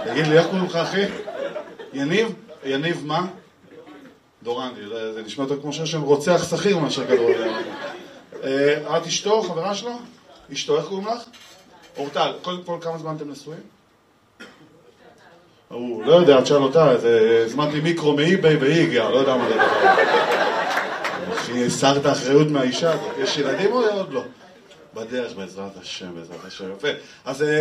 תגיד לי, איך קוראים לך, אחי? יניב? יניב מה? דורנדי, זה נשמע יותר כמו שם רוצח שכיר מאשר כדורגל. את אשתו, חברה שלו? אשתו, איך קוראים לך? אורטל, קודם כל כמה זמן אתם נשואים? לא יודע, את שאל אותה, הזמנתי מיקרו מאי-ביי והיא הגיעה, לא יודע מה זה דבר. אחי, הסרת האחריות מהאישה הזאת. יש ילדים או עוד לא? בדרך, בעזרת השם, בעזרת השם. יפה. אז